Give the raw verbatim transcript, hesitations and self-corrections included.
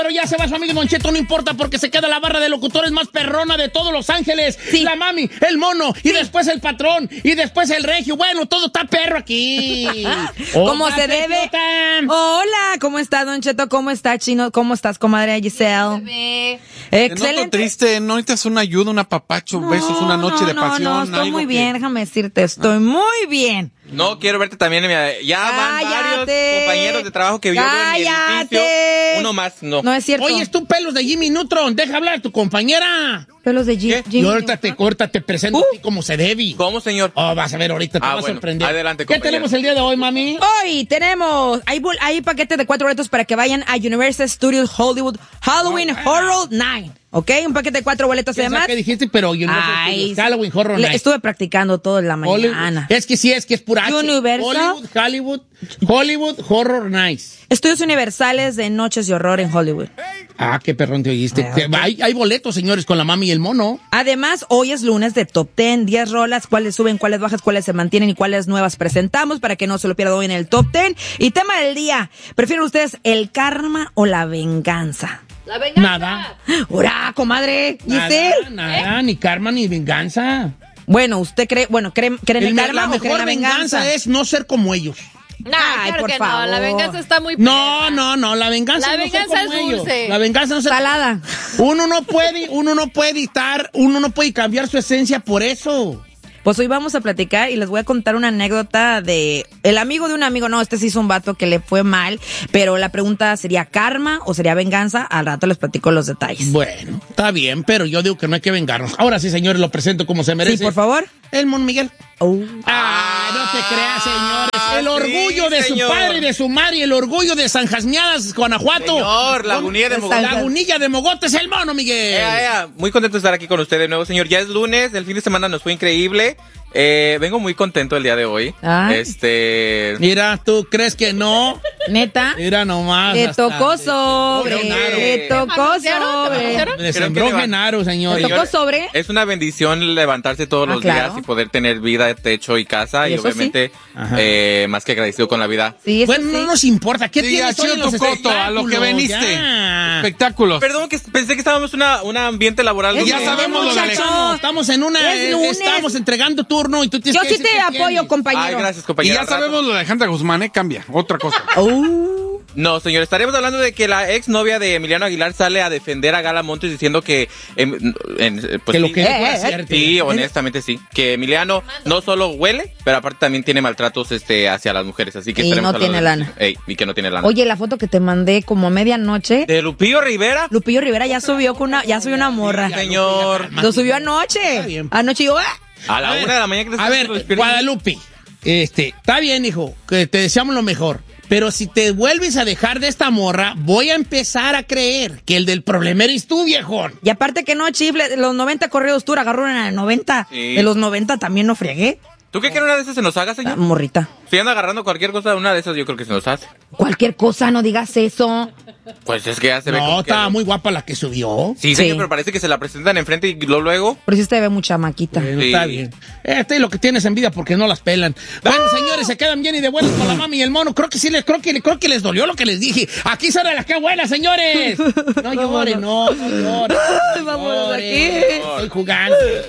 Pero ya se va su amigo Don Cheto, no importa, porque se queda la barra de locutores más perrona de todos Los Ángeles. Sí. La mami, el mono, sí. Y después el patrón, y después el regio. Bueno, todo está perro aquí. ¿Cómo se debe? Hola, ¿cómo está, Don Cheto? ¿Cómo está, Chino? ¿Cómo estás, comadre Giselle? Excelente. Te noto triste, no necesitas una ayuda, un apapacho, no, besos, una noche no, de pasión. No, no, estoy muy que... bien, déjame decirte, estoy ah. muy bien. No, quiero verte también. Ya van varios compañeros de trabajo que vio en mi edificio. Uno más, no. No es cierto. Oye, es tú pelos de Jimmy Neutron. Deja hablar a tu compañera. Pelos de Jimmy. Y ahorita te, ahorita te presento uh. a ti como se debe. ¿Cómo, señor? Oh, vas a ver, ahorita te ah, vas bueno. a sorprender. Adelante, compañera. ¿Qué tenemos el día de hoy, mami? Hoy tenemos, hay, hay paquete de cuatro boletos para que vayan a Universal Studios Hollywood Halloween oh, Horror Night. ¿Ok? Un paquete de cuatro boletos y demás. ¿Qué dijiste? Pero Universal Halloween Horror Night. Estuve practicando todo en la mañana. Hollywood. Es que sí, es que es pura H. Universal. Hollywood, Hollywood, Hollywood Horror Nights. Estudios universales de noches de horror en Hollywood. Ah, qué perrón te oíste. Ah, okay. hay, hay boletos, señores, con la mami y el mono. Además, hoy es lunes de Top diez, diez rolas, cuáles suben, cuáles bajas, cuáles se mantienen y cuáles nuevas presentamos para que no se lo pierdan hoy en el Top diez. Y tema del día, ¿prefieren ustedes el karma o la venganza? La venganza. Nada. ¡Hurra, comadre! Nada, nada, ¿Eh? Ni karma ni venganza. Bueno, ¿usted cree, bueno, cree, cree en el, el karma la o cree en la venganza? venganza es no ser como ellos. No, Ay, claro por que favor. No, la venganza está muy perra. No, no, no, la venganza La no venganza es dulce. Ellos. La venganza no se salada. Uno no puede, uno no puede estar, uno no puede cambiar su esencia por eso. Pues hoy vamos a platicar y les voy a contar una anécdota de el amigo de un amigo. No, este sí es un vato que le fue mal, pero la pregunta sería karma o sería venganza. Al rato les platico los detalles. Bueno, está bien, pero yo digo que no hay que vengarnos. Ahora sí, señores, lo presento como se merece. Sí, por favor. El Mon Miguel. Oh. Ah, no te creas, señores. El orgullo sí, de señor. Su padre y de su madre, el orgullo de San Jasmiadas, Guanajuato. Señor, Lagunilla de Mogotes. Lagunilla de Mogotes, el mono, Miguel. Eh, eh, muy contento de estar aquí con usted de nuevo, señor. Ya es lunes, el fin de semana nos fue increíble. Eh, vengo muy contento el día de hoy. Ay. Este. Mira, ¿tú crees que no? ¿Neta? Mira nomás. Te tocó sobre. Te tocó sobre. Le sembró Genaro, señor. Te tocó sobre. Es una bendición levantarse todos ah, los claro. días y poder tener vida, techo y casa. Y, y obviamente, sí. eh, más que agradecido con la vida. Sí, bueno, sí. no nos importa. ¿Qué sí, tienes hoy en los espectáculos? A lo que veniste. Ya. Espectáculos. Perdón, que pensé que estábamos en un ambiente laboral. Es ya sabemos lo de Alejandro. Estamos en una. Eh, estamos entregando turno y tú tienes Yo que sí te apoyo, tienes. Compañero. Ay, gracias, compañero. Y ya sabemos lo de Alejandra Guzmán, ¿eh? Cambia. Otra cosa. uh. No, señor, estaremos hablando de que la ex novia de Emiliano Aguilar sale a defender a Gala Montes diciendo que... En, en, pues, que lo sí, que eh, fue hacer, sí, honestamente sí. Que Emiliano no solo huele, pero aparte también tiene maltratos este, hacia las mujeres. Así que y no tiene de, lana. Ey, y que no tiene lana. Oye, la foto que te mandé como a medianoche... ¿De Lupillo Rivera? Lupillo Rivera ya subió con una, ya subió una morra. Sí, señor. Lo subió anoche. Anoche yo... ¡ah! A la a una ver, de la mañana. Que a ver, Guadalupe, este, está bien, hijo, que te deseamos lo mejor. Pero si te vuelves a dejar de esta morra, voy a empezar a creer que el del problema eres tú, viejón. Y aparte que no, chifle, los noventa corridos tour agarró en el noventa. Sí. De los noventa también no friegué. ¿Tú qué quieres una de esas se nos haga, señor? La morrita. Si anda agarrando cualquier cosa, una de esas yo creo que se nos hace. Cualquier cosa, no digas eso. Pues es que ya se ve no, como estaba que... muy guapa la que subió. Sí, sí, señor, pero parece que se la presentan enfrente y luego... luego... Pero sí se ve mucha maquita. Bueno, sí. Está bien. Este es lo que tienes en vida porque no las pelan. Bueno, ¡ah! Señores, se quedan bien y de buenas con la mami y el mono. Creo que sí les, creo que, creo que les dolió lo que les dije. Aquí sale la que buena, señores. No lloren, no, no lloren. Vámonos de aquí. Estoy jugando.